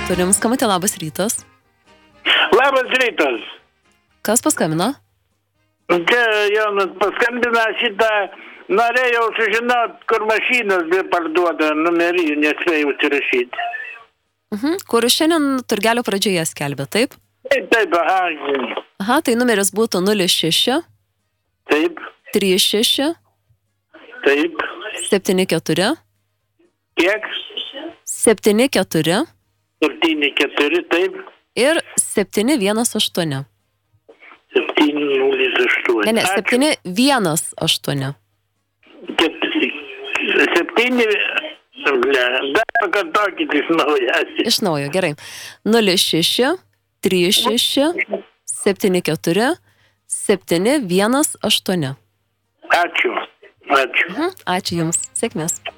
Turim skambutį, labas rytas. Labas rytas. Kas paskambino? Čia Jonas paskambina šitą, norėjau sužinot, kur mašinos parduoda, numerį nespėjau užsirašyti. Kur šiandien turgelio pradžioje skelbė, taip? Taip, aha. Aha, tai numeris būtų 06 Taip, 36 taip. 74 Kiek? 74 7-4, taip. ir 718. 7-0-8. Ne, 718. 7, dar pakartokit iš naujas. Iš naujo, gerai. 06 36 74 718. Ačiū. Ačiū Jums. Sėkmės.